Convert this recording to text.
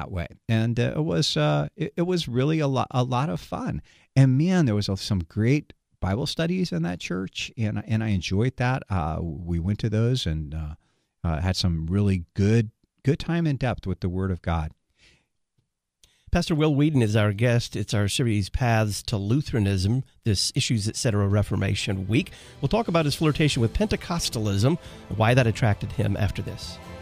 that way. And it was really a lot of fun. And man, there was some great Bible studies in that church, and I enjoyed that. We went to those and had some really good time in depth with the Word of God. Pastor Will Wheaton is our guest. It's our series, Paths to Lutheranism, this Issues Etc. Reformation Week. We'll talk about his flirtation with Pentecostalism, why that attracted him after this.